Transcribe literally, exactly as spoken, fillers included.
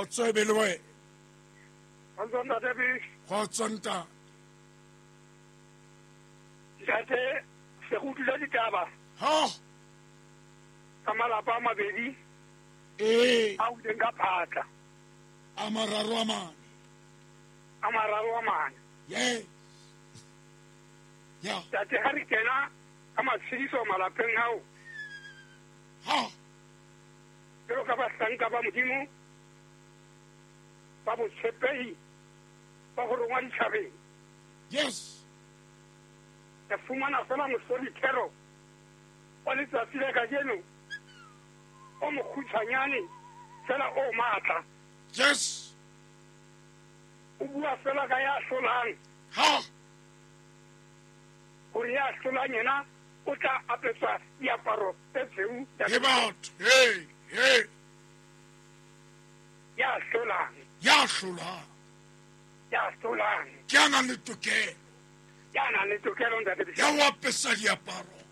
Kgotso e be le wena. Kgotso ntate Bisi. Kgotso ntate. Ntate se go dula ditaba. Ha. Ka malapa a mabedi. Eh. A utleng ka phatla. A mararo a mane. A mararo a mane. Yes. Ya. Ntate ha re kena ka matshediso malapeng ao. Ha. Pero ka bahlanka ba Modimo ba botshepehi ba go rongwa ditšhabeng. Yes. Ke fumana fela mosolithero wa letsatsi le kajeno o mokgutshwanyane fela o matla. Yes. O bua fela ka ya hlolang. Ha. Gore ya hlolang yena o tla apeswa diaparo tse tshweu. Ke batho. Hey, hey. Ya hlolang. Ya hlolang. Ya hlolang. Ke a nang le tokelo. Ya nang le tokelo ntate. Ya ho apesa diaparo